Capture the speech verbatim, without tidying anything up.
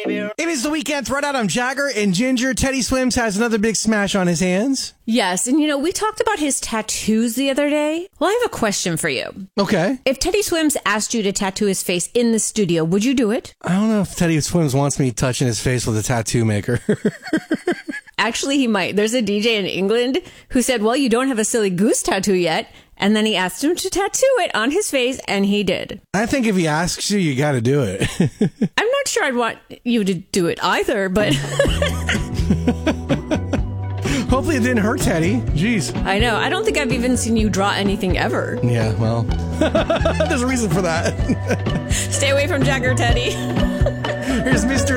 It is the weekend thread out. I'm Jagger and Ginger. Teddy Swims has another big smash on his hands. Yes, and you know, we talked about his tattoos the other day. Well, I have a question for you. Okay. If Teddy Swims asked you to tattoo his face in the studio, would you do it? I don't know if Teddy Swims wants me touching his face with a tattoo maker. Actually, he might. There's a D J in England who said, well, you don't have a silly goose tattoo yet. And then he asked him to tattoo it on his face, and he did. I think if he asks you, you got to do it. I'm not sure I'd want you to do it either, but... Hopefully it didn't hurt Teddy. Jeez. I know. I don't think I've even seen you draw anything ever. Yeah, well, there's a reason for that. Stay away from Jagger, Teddy. Here's Mister